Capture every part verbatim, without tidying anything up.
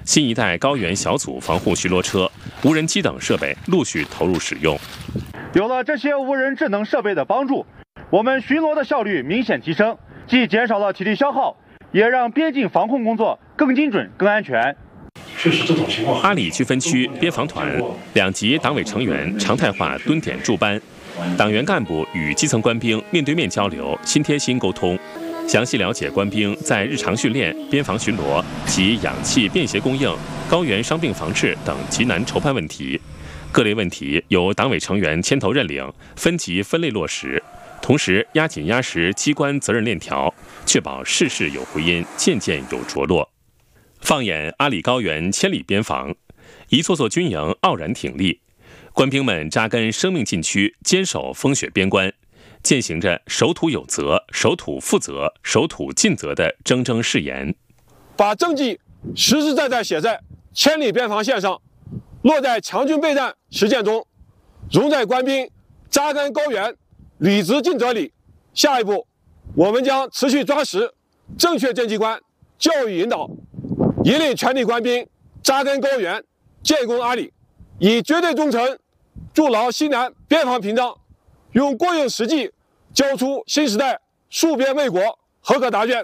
新一代高原小组防护巡逻车、无人机等设备陆续投入使用。 有了这些无人智能设备的帮助，我们巡逻的效率明显提升，既减少了体力消耗，也让边境防控工作更精准、更安全。 确实，这种情况。 阿里区分区边防团两级党委成员常态化蹲点驻班，党员干部与基层官兵面对面交流，心贴心沟通，详细了解官兵在日常训练、边防巡逻及氧气便携供应、高原伤病防治等急难筹判问题。各类问题由党委成员牵头认领，分级分类落实，同时压紧压实机关责任链条，确保事事有回音，件件有着落。放眼阿里高原千里边防，一座座军营傲然挺立，官兵们扎根生命禁区，坚守风雪边关，践行着守土有责、守土负责、守土尽责的铮铮誓言， 把政绩实实在在写在千里边防线上，落在强军备战实践中，融在官兵扎根高原、履职尽责里。下一步，我们将持续抓实正确政绩观，教育引导，引领全体官兵扎根高原、建功阿里，以绝对忠诚筑牢西南边防屏障，用过硬实际交出新时代戍边卫国合格答卷。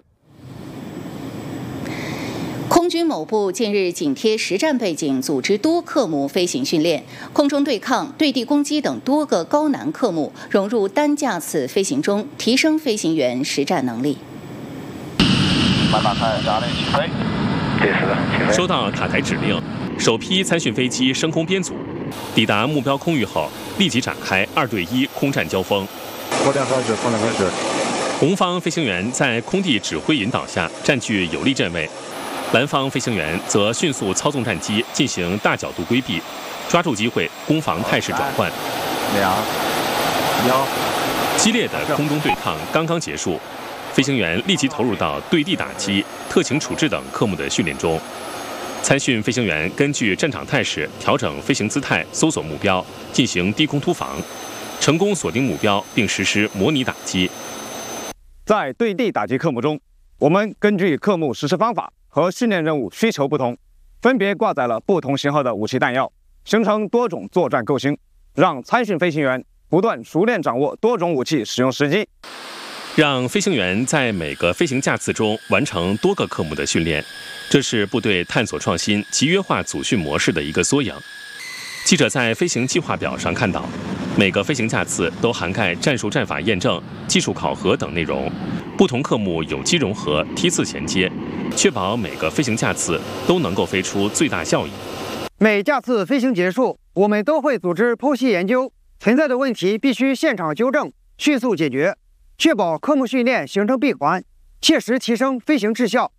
空军某部近日紧贴实战背景，组织多科目飞行训练，空中对抗、对地攻击等多个高难科目融入单架次飞行中，提升飞行员实战能力。 满塔台压力起飞，这是起飞。 收到塔台指令，首批参训飞机升空编组，抵达目标空域后，立即展开二对一空战交锋。 火箭开始，火箭开始。 红方飞行员在空地指挥引导下占据有利阵位。蓝方飞行员则迅速操纵战机进行大角度规避，抓住机会攻防态势转换。 两幺， 激烈的空中对抗刚刚结束，飞行员立即投入到对地打击、特情处置等科目的训练中。参训飞行员根据战场态势调整飞行姿态，搜索目标，进行低空突防，成功锁定目标并实施模拟打击。 在对地打击科目中，我们根据科目实施方法和训练任务需求不同，分别挂载了不同型号的武器弹药，形成多种作战构型，让参训飞行员不断熟练掌握多种武器使用时机， 让飞行员在每个飞行架次中完成多个科目的训练，这是部队探索创新、集约化组训模式的一个缩影。记者在飞行计划表上看到，每个飞行架次都涵盖战术战法验证、技术考核等内容，不同科目有机融合、梯次衔接，确保每个飞行架次都能够飞出最大效益。 每架次飞行结束，我们都会组织剖析研究，存在的问题必须现场纠正，迅速解决，确保科目训练形成闭环，切实提升飞行质效。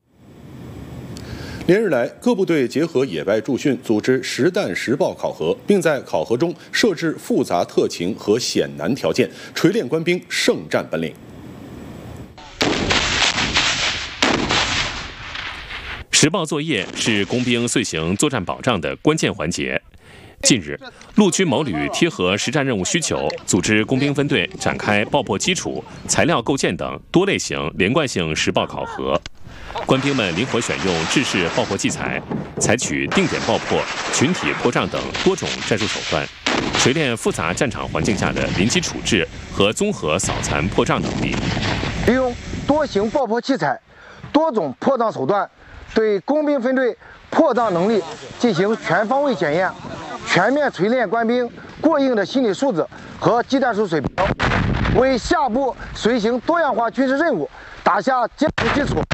连日来，各部队结合野外驻训，组织实弹实爆考核，并在考核中设置复杂特情和险难条件，锤炼官兵胜战本领。 实爆作业是工兵遂行作战保障的关键环节。近日，陆军某旅贴合实战任务需求，组织工兵分队展开爆破基础、材料构建等多类型连贯性实爆考核。官兵们灵活选用制式爆破器材，采取定点爆破、群体破障等多种战术手段，锤炼复杂战场环境下的临机处置和综合扫残破障能力。 利用多型爆破器材、多种破障手段，对工兵分队破障能力进行全方位检验，全面锤炼官兵过硬的心理素质和技战术水平，为下步随行多样化军事任务打下坚实基础。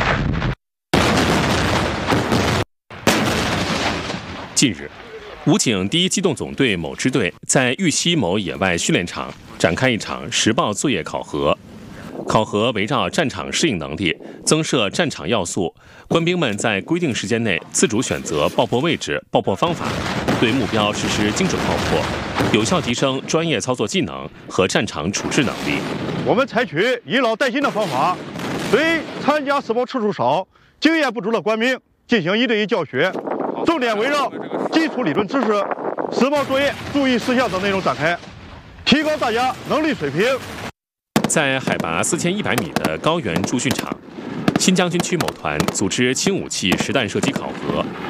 近日，武警第一机动总队某支队在玉溪某野外训练场展开一场实爆作业考核。考核围绕战场适应能力、增设战场要素，官兵们在规定时间内自主选择爆破位置、爆破方法，对目标实施精准爆破，有效提升专业操作技能和战场处置能力。 我们采取以老带新的方法，对参加实爆次数少、经验不足的官兵进行一对一教学，重点围绕基础理论知识、实爆作业注意事项等内容展开，提高大家能力水平。 在海拔四千一百米的高原驻训场，新疆军区某团组织轻武器实弹射击考核，